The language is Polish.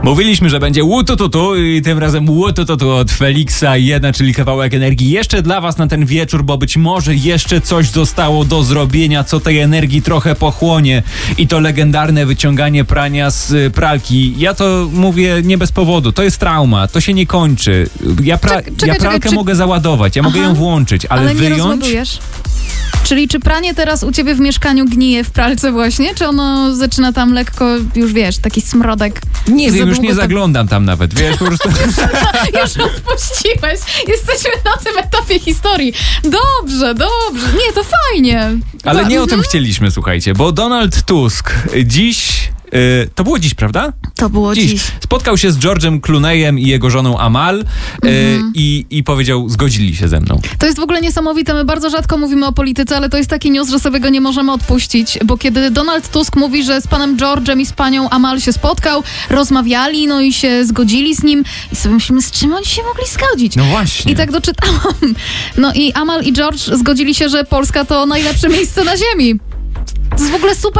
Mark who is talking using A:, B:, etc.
A: Mówiliśmy, że będzie łutututu i tym razem łutututu od Feliksa 1, czyli kawałek energii jeszcze dla was na ten wieczór, bo być może jeszcze coś zostało do zrobienia, co tej energii trochę pochłonie i to legendarne wyciąganie prania z pralki. Ja to mówię nie bez powodu, to jest trauma, to się nie kończy. Ja pralkę mogę załadować, ja mogę ją włączyć, ale
B: nie
A: wyjąć...
B: rozładujesz? Czyli czy pranie teraz u ciebie w mieszkaniu gnije w pralce właśnie? Czy ono zaczyna tam lekko, już wiesz, taki smrodek?
A: Nie wiem, już nie zaglądam tam nawet, wiesz, po prostu...
B: Już odpuściłeś. Jesteśmy na tym etapie historii. Dobrze. Nie, to fajnie.
A: Ale nie o tym chcieliśmy, słuchajcie, bo Donald Tusk dziś... to było dziś, prawda?
B: To było dziś.
A: Spotkał się z George'em Clooneyem i jego żoną Amal i powiedział, zgodzili się ze mną.
B: To jest w ogóle niesamowite. My bardzo rzadko mówimy o polityce, ale to jest taki news, że sobie go nie możemy odpuścić, bo kiedy Donald Tusk mówi, że z panem George'em i z panią Amal się spotkał, rozmawiali, no i się zgodzili z nim i sobie myślimy, z czym oni się mogli zgodzić?
A: No właśnie.
B: I tak doczytałam. No i Amal i George zgodzili się, że Polska to najlepsze miejsce na ziemi. To jest w ogóle super.